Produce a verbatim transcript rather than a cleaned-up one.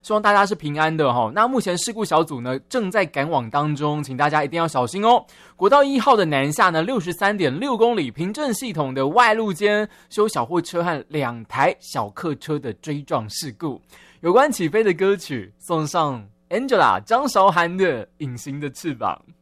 希望大家是平安的齁。那目前事故小组呢正在赶往当中，请大家一定要小心哦。国道一号的南下呢 六十三点六公里，平镇系统的外路间有小货车和两台小客车的追撞事故。有关起飞的歌曲送上 Angela 张韶涵的《隐形的翅膀》。